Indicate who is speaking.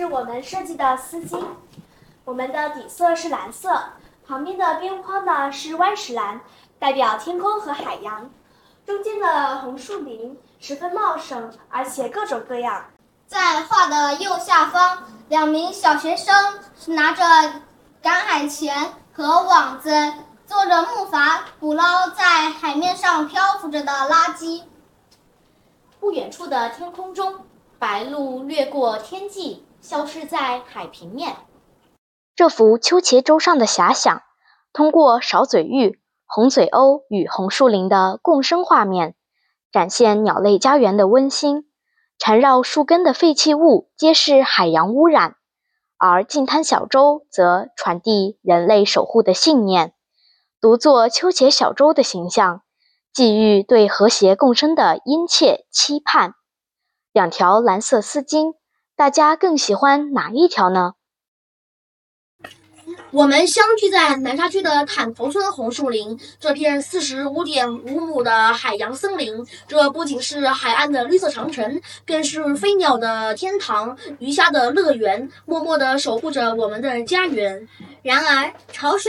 Speaker 1: 我们设计的丝巾，我们的底色是蓝色，旁边的边框呢是湾石蓝，代表天空和海洋。中间的红树林十分茂盛，而且各种各样。
Speaker 2: 在画的右下方，2名小学生拿着赶海钳和网子，坐着木筏捕捞在海面上漂浮着的垃圾。
Speaker 3: 不远处的天空中，白鹭掠过天际，消失在海平面。
Speaker 4: 这幅秋茄洲上的遐想，通过少嘴鹬、红嘴鸥与红树林的共生画面，展现鸟类家园的温馨。缠绕树根的废弃物皆是海洋污染，而净滩小洲则传递人类守护的信念。独坐秋茄小洲的形象，寄予对和谐共生的殷切期盼。2条蓝色丝巾，大家更喜欢哪一条呢？
Speaker 5: 我们相聚在南沙区的坦头村红树林，这片45.5亩的海洋森林，这不仅是海岸的绿色长城，更是飞鸟的天堂，鱼虾的乐园，默默地守护着我们的家园。
Speaker 2: 然而，潮水